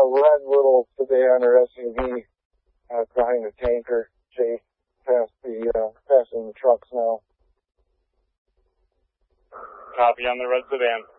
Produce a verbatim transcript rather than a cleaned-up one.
red little sedan or S U V uh, behind the tanker, Chase, past the, uh, passing the trucks now. Copy on the red sedan.